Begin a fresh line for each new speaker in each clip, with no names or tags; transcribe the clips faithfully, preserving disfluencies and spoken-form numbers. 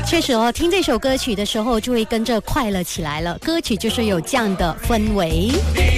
确实哦，听这首歌曲的时候就会跟着快乐起来了。歌曲就是有这样的氛围。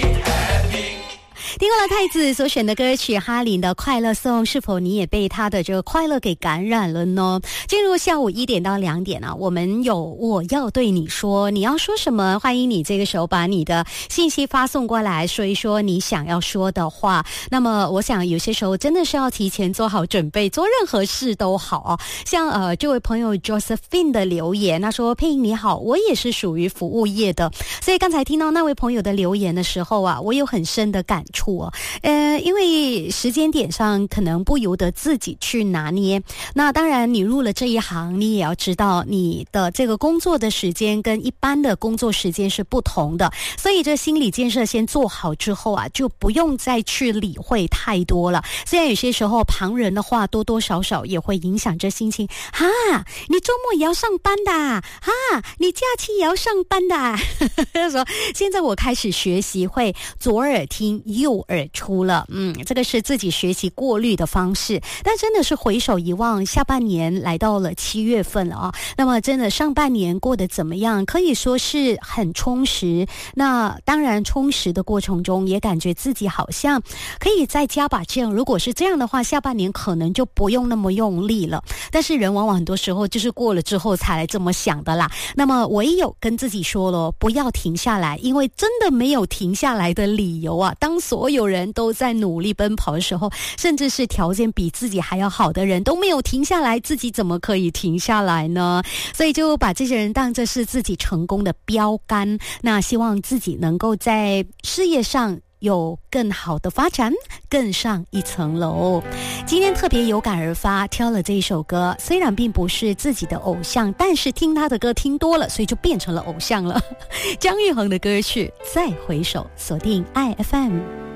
听过了太子所选的歌曲哈林的快乐颂，是否你也被他的这个快乐给感染了呢？进入下午一点到两点啊，我们有我要对你说，你要说什么？欢迎你这个时候把你的信息发送过来，说一说你想要说的话。那么我想有些时候真的是要提前做好准备，做任何事都好哦。像呃这位朋友 Josephine 的留言，他说：“佩莹你好，我也是属于服务业的，所以刚才听到那位朋友的留言的时候啊，我有很深的感触。”呃，因为时间点上可能不由得自己去拿捏。那当然，你入了这一行，你也要知道你的这个工作的时间跟一般的工作时间是不同的，所以这心理建设先做好之后啊，就不用再去理会太多了。虽然有些时候旁人的话多多少少也会影响着心情。哈，你周末也要上班的啊？哈，你假期也要上班的啊？他说，现在我开始学习会左耳听右耳出了，嗯，这个是自己学习过滤的方式。但真的是回首一望，下半年来到了七月份了啊。那么真的上半年过得怎么样？可以说是很充实。那当然充实的过程中，也感觉自己好像可以再加把劲。如果是这样的话，下半年可能就不用那么用力了。但是人往往很多时候就是过了之后才来这么想的啦。那么唯有跟自己说了，不要停下来，因为真的没有停下来的理由啊。当所有人都在努力奔跑的时候，甚至是条件比自己还要好的人都没有停下来，自己怎么可以停下来呢？所以就把这些人当作是自己成功的标杆，那希望自己能够在事业上有更好的发展，更上一层楼。今天特别有感而发，挑了这一首歌，虽然并不是自己的偶像，但是听他的歌听多了，所以就变成了偶像了。姜育恒的歌曲《再回首》，锁定 I F M。